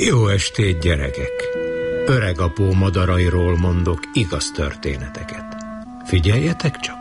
Jó estét, gyerekek! Öregapó madarairól mondok igaz történeteket. Figyeljetek csak!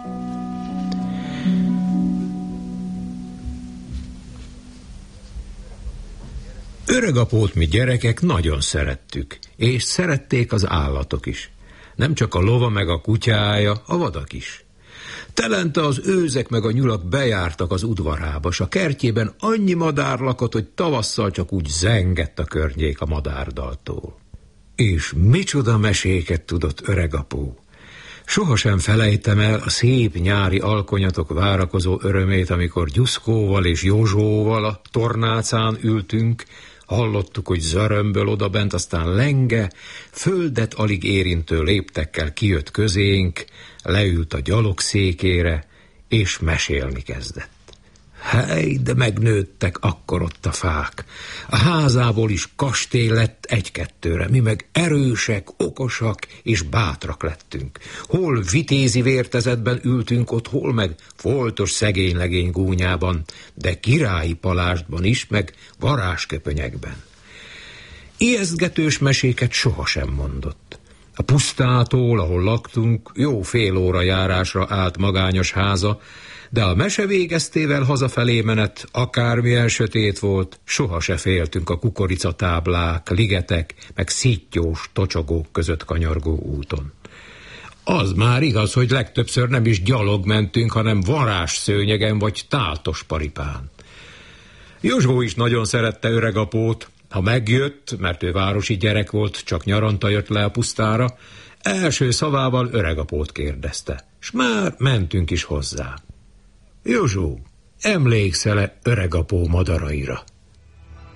Öregapót mi gyerekek nagyon szerettük, és szerették az állatok is. Nem csak a lova meg a kutyája, a vadak is. Telente az őzek meg a nyulak bejártak az udvarába, s a kertjében annyi madár lakott, hogy tavasszal csak úgy zengett a környék a madárdaltól. És micsoda meséket tudott öregapó! Sohasem felejtem el a szép nyári alkonyatok várakozó örömét, amikor Gyuszkóval és Józsóval a tornácán ültünk, hallottuk, hogy zörömböl odabent, aztán lenge, földet alig érintő léptekkel kijött közénk, leült a gyalogszékére, és mesélni kezdett. Hely, de megnőttek akkor ott a fák. A házából is kastély lett egy-kettőre, mi meg erősek, okosak és bátrak lettünk. Hol vitézi vértezetben ültünk ott, hol meg foltos szegény-legény gúnyában, de királyi palástban is, meg varázsköpönyekben. Ijesztgetős meséket sohasem mondott. A pusztától, ahol laktunk, jó fél óra járásra állt magányos háza, de a mese végeztével hazafelé menet, akármilyen sötét volt, soha se féltünk a kukoricatáblák, ligetek, meg szittyós tocsogók között kanyargó úton. Az már igaz, hogy legtöbbször nem is gyalog mentünk, hanem varázsszőnyegen vagy táltos paripán. Józsgó is nagyon szerette öregapót. Ha megjött, mert ő városi gyerek volt, csak nyaranta jött le a pusztára, első szavával öregapót kérdezte, s már mentünk is hozzá. Józsó, emlékszel-e öregapó madaraira?